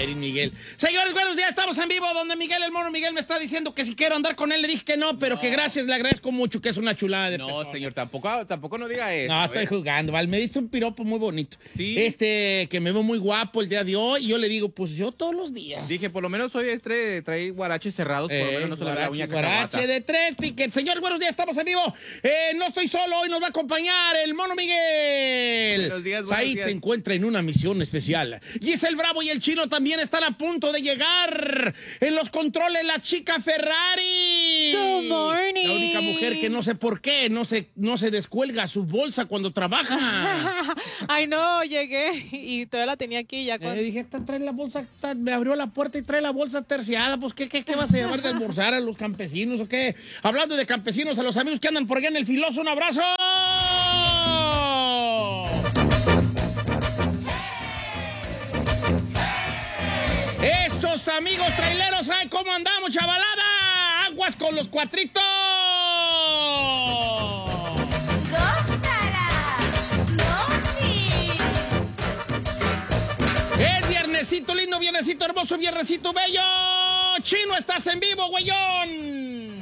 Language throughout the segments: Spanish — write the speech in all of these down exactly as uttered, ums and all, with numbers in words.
Mayrin Miguel. Señores, buenos días, estamos en vivo donde Miguel, el mono Miguel, me está diciendo que si quiero andar con él, le dije que no, pero no. Que gracias, le agradezco mucho, que es una chulada de No, persona. señor, tampoco, tampoco no diga eso. No, estoy ¿eh? jugando, ¿vale? Me diste un piropo muy bonito. Sí. Este, que me veo muy guapo el día de hoy, y yo le digo, pues yo todos los días. Dije, por lo menos hoy este, trae guaraches cerrados, por lo menos no se le ve la uña cacahuata. Guarache de tres piquet. Señor, buenos días, estamos en vivo. Eh, no estoy solo, hoy nos va a acompañar el mono Miguel. Buenos días, buenos Said días. se encuentra en una misión especial. Giselle Bravo y el Chino también están a punto de llegar. En los controles, la chica Ferrari. Good morning. La única mujer que no sé por qué no se, no se descuelga su bolsa cuando trabaja. Ay, no, llegué y todavía la tenía aquí ya. Cuando... Eh, dije, esta trae la bolsa, esta, me abrió la puerta y trae la bolsa terciada. Pues, ¿qué, qué, qué vas a llevar de almorzar a los campesinos o qué? Hablando de campesinos, a los amigos que andan por allá en el Filoso, un abrazo. Esos amigos traileros, ay, ¿cómo andamos, chavalada? Aguas con los cuatritos. Es viernesito lindo, viernesito hermoso, viernesito bello. Chino, estás en vivo, güeyón.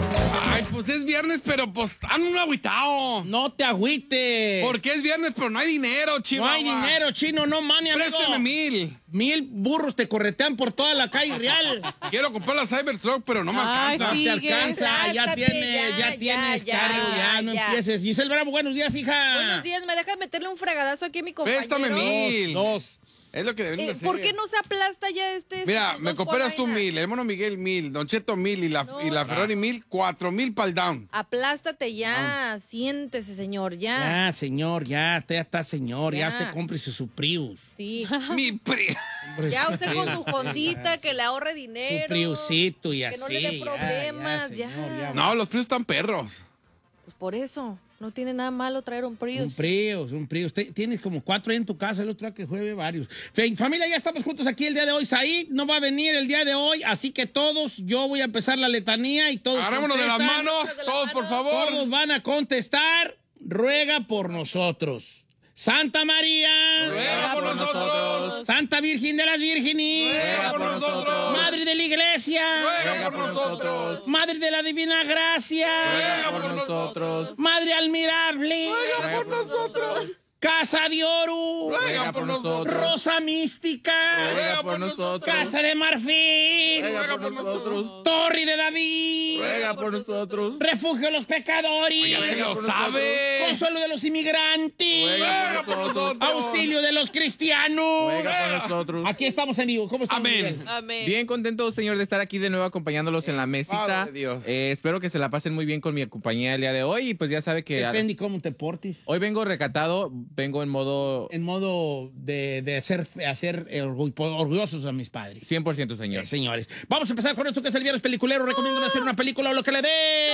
Ay, pues es viernes, pero pues ando un agüitao. No te agüites. Porque es viernes, pero no hay dinero, Chino. No hay dinero, Chino, no money, amigo. Préstame mil. Mil burros te corretean por toda la calle real. Quiero comprar la Cybertruck, pero no me Ay, alcanza. sí. Te alcanza, ya Lástate, tienes, ya, ya, tienes ya, carro, ya, ya, no ya. empieces. Giselle Bravo, buenos días, hija. Buenos días, ¿me dejas meterle un fregadazo aquí a mi compañero? Préstame mil. Dos. Es lo que deben de Eh, hacer. ¿Por qué no se aplasta ya este? Mira, estos me dos cooperas tú polainas? mil, el mono Miguel mil, Don Cheto mil y la, No. y la Ferrari mil, cuatro mil para el down. Aplástate ya, siéntese, señor, ya. Ya, señor, ya, ya está, señor, ya, Ya. usted cómprese su Prius. Sí. Mi pri. Hombre, Ya su usted con Prius. su Hondita, que le ahorre Su dinero. Priusito y así. Que no le dé ya, problemas, ya, ya. señor, No, los Prius están perros. Pues por eso, no tiene nada malo traer un Prius. Un Prius, un Prius. Te- Tienes como cuatro ahí en tu casa, el otro día que juegue varios. Fe- Familia, ya estamos juntos aquí el día de hoy. Said no va a venir el día de hoy, así que todos, yo voy a empezar la letanía y todos Agarrémonos de las contestan. manos, de las todos, por manos. favor. Todos van a contestar, ruega por nosotros. Santa María, Ruega por nosotros. Santa Virgen de las Vírgenes, Ruega por nosotros. Madre de la Iglesia, Ruega por nosotros. Madre de la Divina Gracia, Ruega por nosotros. Madre Admirable, Ruega por nosotros. Casa de Oro, Ruega por nosotros. Rosa Mística, Ruega por nosotros. Casa de Marfil, Ruega por nosotros. Torre de David, Ruega por nosotros. Refugio de los Pecadores, Ya se lo sabe. Consuelo de los Inmigrantes, Ruega por nosotros. Auxilio de los Cristianos. Ruega por nosotros. Aquí estamos en vivo. ¿Cómo estamos, Amén. Miguel? Amén. Bien contento, señor, de estar aquí de nuevo acompañándolos en la mesita. Padre de Dios. Eh, espero que se la pasen muy bien con mi compañía el día de hoy. Y pues ya sabe que Depende cómo te portes. hoy vengo recatado, vengo en modo En modo de, de hacer, hacer orgu- orgullosos a mis padres. cien por ciento, señor. Eh, señores, vamos a empezar con esto que es el viernes peliculero. Recomiendo hacer una película o lo que le dé.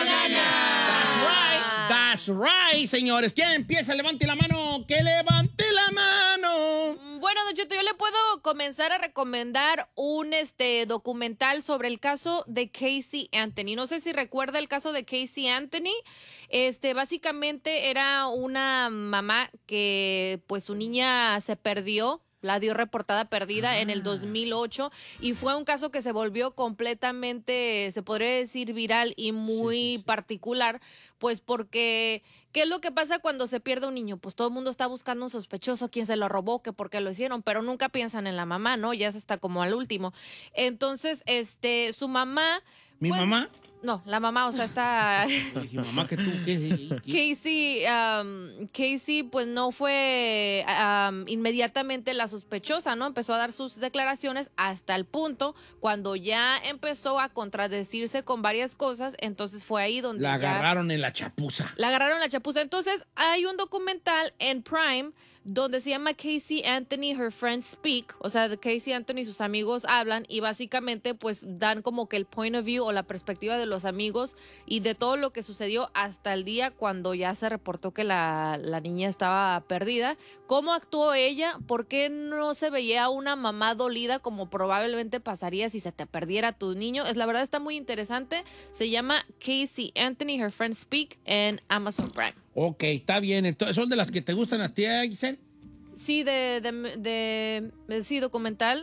That's right, that's right, señores. ¿Quién empieza? Levante la mano. Que levante la mano. Bueno, Don Cheto, yo le puedo comenzar a recomendar un este documental sobre el caso de Casey Anthony. No sé si recuerda el caso de Casey Anthony. Este, básicamente era una mamá que pues su niña se perdió. La dio reportada perdida ah. en el dos mil ocho y fue un caso que se volvió completamente, se podría decir, viral y muy sí, sí, sí. particular, pues porque, ¿qué es lo que pasa cuando se pierde un niño? Pues todo el mundo está buscando un sospechoso, quién se lo robó, que por qué lo hicieron, pero nunca piensan en la mamá, ¿no? Ya se está como al último. Entonces, este, su mamá... ¿Mi pues, mamá? No, la mamá, o sea, está... Mi mamá, que tú, ¿qué? Casey, um, Casey, pues no fue um, inmediatamente la sospechosa, ¿no? Empezó a dar sus declaraciones hasta el punto cuando ya empezó a contradecirse con varias cosas, entonces fue ahí donde La ya agarraron en la chapuza. La agarraron en la chapuza. Entonces, hay un documental en Prime donde se llama Casey Anthony, Her Friends Speak, o sea, de Casey Anthony y sus amigos hablan y básicamente pues dan como que el point of view o la perspectiva de los amigos y de todo lo que sucedió hasta el día cuando ya se reportó que la, la niña estaba perdida. ¿Cómo actuó ella? ¿Por qué no se veía una mamá dolida como probablemente pasaría si se te perdiera tu niño? Es la verdad, está muy interesante. Se llama Casey Anthony, Her Friends Speak en Amazon Prime. Ok, está bien. Entonces, ¿son de las que te gustan a ti, Giselle? Sí, de, de, de, de sí, documental.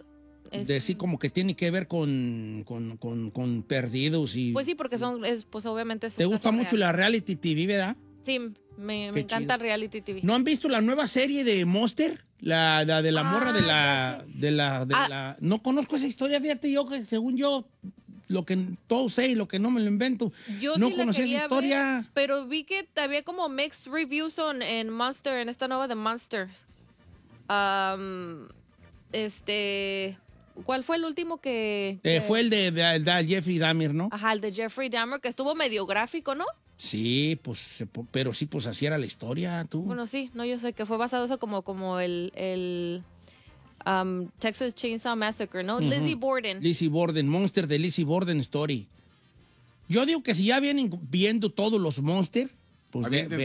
Es- de sí como que tiene que ver con, con, con, con perdidos y... Pues sí, porque son, es, pues obviamente es ¿Te un gusta caso mucho real. la reality T V, verdad? Sí, me, me Qué encanta chido. reality T V. ¿No han visto la nueva serie de Monster? La, la de la Ah, morra de la, ya sé. de la... de Ah. la... No conozco esa historia, fíjate, yo que según yo, lo que todo sé y lo que no me lo invento. Yo no sí la conocí esa quería historia. ver, pero vi que había como mixed reviews on, en Monster, en esta nueva de Monsters. Um, este, ¿cuál fue el último que...? Eh, que- fue el de, de- de Jeffrey Dahmer, ¿no? Ajá, el de Jeffrey Dahmer, que estuvo medio gráfico, ¿no? Sí, pues, se po- pero sí, pues así era la historia, tú. Bueno, sí, no, yo sé que fue basado eso como, como el, el um, Texas Chainsaw Massacre, ¿no? Lizzie Borden. Lizzie Borden, Monster de Lizzie Borden Story. Yo digo que si ya vienen viendo todos los Monster, pues ve- Aviéntense